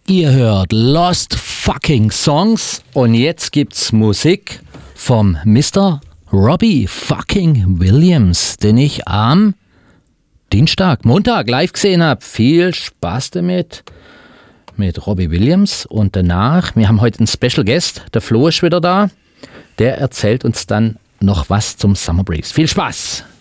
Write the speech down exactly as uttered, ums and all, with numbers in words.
Ihr hört Lost Fucking Songs und jetzt gibt's Musik vom Mister Robbie Fucking Williams, den ich am Dienstag, Montag live gesehen habe. Viel Spaß damit mit Robbie Williams und danach, wir haben heute einen Special Guest, der Flo ist wieder da, der erzählt uns dann noch was zum Summer Breeze. Viel Spaß!